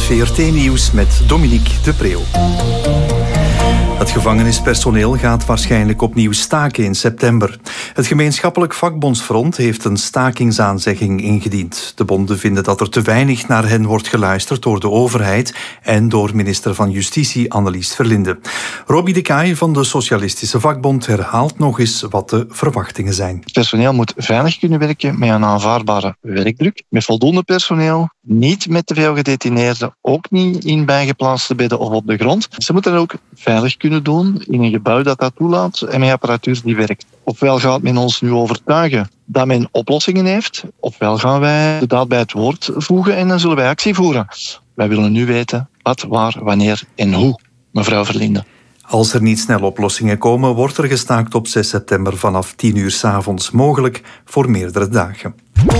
VRT-nieuws met Dominique de Preeuw. Het gevangenispersoneel gaat waarschijnlijk opnieuw staken in september. Het gemeenschappelijk vakbondsfront heeft een stakingsaanzegging ingediend. De bonden vinden dat er te weinig naar hen wordt geluisterd door de overheid en door minister van Justitie Annelies Verlinde. Robbie de Kaai van de Socialistische Vakbond herhaalt nog eens wat de verwachtingen zijn. Het personeel moet veilig kunnen werken met een aanvaardbare werkdruk, met voldoende personeel, niet met te veel gedetineerden, ook niet in bijgeplaatste bedden of op de grond. Ze moeten ook veilig kunnen doen in een gebouw dat toelaat en met apparatuur die werkt. Ofwel gaat men ons nu overtuigen dat men oplossingen heeft, ofwel gaan wij de daad bij het woord voegen en dan zullen wij actie voeren. Wij willen nu weten wat, waar, wanneer en hoe, mevrouw Verlinde. Als er niet snel oplossingen komen, wordt er gestaakt op 6 september vanaf 10 uur 's avonds, mogelijk voor meerdere dagen.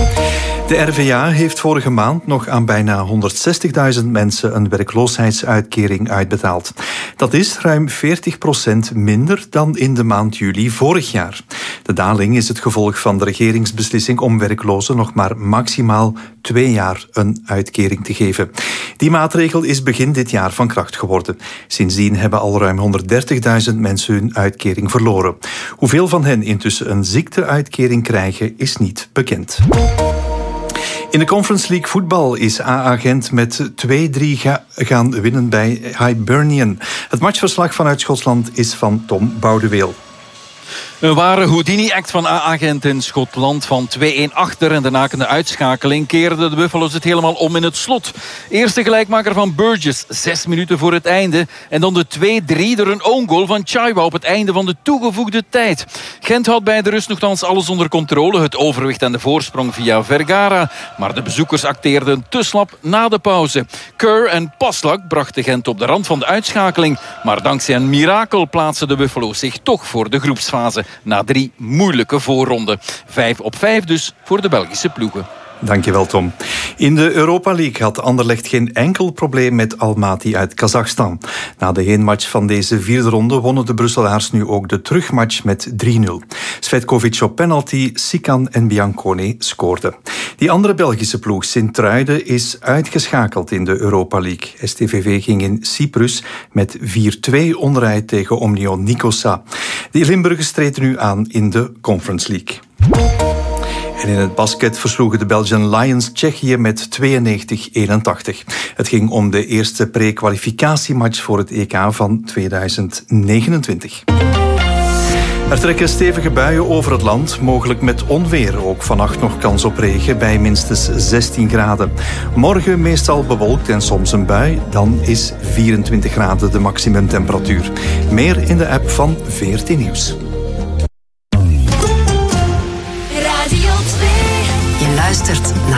De R-VA heeft vorige maand nog aan bijna 160.000 mensen een werkloosheidsuitkering uitbetaald. Dat is ruim 40% minder dan in de maand juli vorig jaar. De daling is het gevolg van de regeringsbeslissing om werklozen nog maar maximaal 2 jaar een uitkering te geven. Die maatregel is begin dit jaar van kracht geworden. Sindsdien hebben al ruim 130.000 mensen hun uitkering verloren. Hoeveel van hen intussen een ziekteuitkering krijgen, is niet bekend. In de Conference League voetbal is AA Gent met 2-3 gaan winnen bij Hibernian. Het matchverslag vanuit Schotland is van Tom Boudeweel. Een ware Houdini-act van AA Gent in Schotland. Van 2-1 achter en de nakende uitschakeling keerden de Buffalo's het helemaal om in het slot. Eerste gelijkmaker van Burgess, 6 minuten voor het einde. En dan de 2-3 door een own goal van Chaiwa op het einde van de toegevoegde tijd. Gent had bij de rust nogthans alles onder controle. Het overwicht en de voorsprong via Vergara. Maar de bezoekers acteerden te slap na de pauze. Kerr en Paslak brachten Gent op de rand van de uitschakeling. Maar dankzij een mirakel plaatsen de Buffalo's zich toch voor de groepsfase. Na 3 moeilijke voorronden. 5-5 dus voor de Belgische ploegen. Dankjewel, Tom. In de Europa League had Anderlecht geen enkel probleem met Almaty uit Kazachstan. Na de heenmatch van deze 4e ronde wonnen de Brusselaars nu ook de terugmatch met 3-0. Svetkovic op penalty, Sikan en Biancone scoorden. Die andere Belgische ploeg, Sint-Truiden, is uitgeschakeld in de Europa League. STVV ging in Cyprus met 4-2 onderuit tegen Omnio Nicosia. De Limburgers treden nu aan in de Conference League. En in het basket versloegen de Belgian Lions Tsjechië met 92-81. Het ging om de eerste pre-kwalificatiematch voor het EK van 2029. Er trekken stevige buien over het land, mogelijk met onweer. Ook vannacht nog kans op regen bij minstens 16 graden. Morgen meestal bewolkt en soms een bui, dan is 24 graden de maximumtemperatuur. Meer in de app van VRT Nieuws. Je luistert naar